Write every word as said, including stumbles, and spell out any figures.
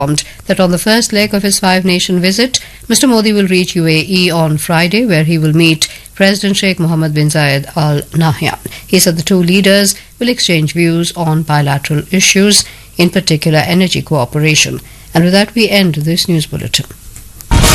that on the first leg of his five-nation visit, Mister Modi will reach U A E on Friday, where he will meet President Sheikh Mohammed bin Zayed Al Nahyan. He said the two leaders will exchange views on bilateral issues, in particular energy cooperation. And with that, we end this news bulletin.